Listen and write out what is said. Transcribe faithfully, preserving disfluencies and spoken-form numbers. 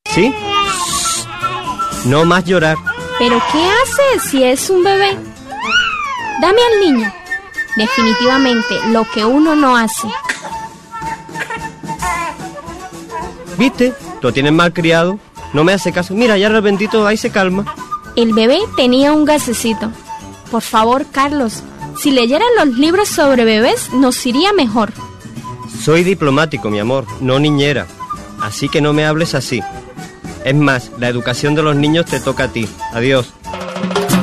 ¿Sí? No más llorar. ¿Pero qué hace si es un bebé? Dame al niño. Definitivamente, lo que uno no hace. ¿Viste? Lo tienes mal criado. No me hace caso. Mira, ya el bendito ahí se calma. El bebé tenía un gasecito. Por favor, Carlos, si leyeran los libros sobre bebés, nos iría mejor. Soy diplomático, mi amor, no niñera. Así que no me hables así. Es más, la educación de los niños te toca a ti. Adiós.